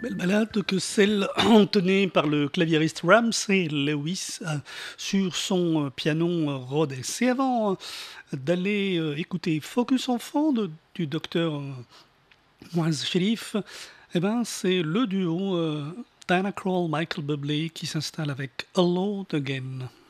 Belle balade que celle entonnée par le claviériste Ramsey Lewis sur son piano Rhodes. Et avant d'aller écouter Focus Enfant du docteur Moaz Sherif, eh ben, c'est le duo Diana Krall, Michael Bublé qui s'installe avec Alone Again.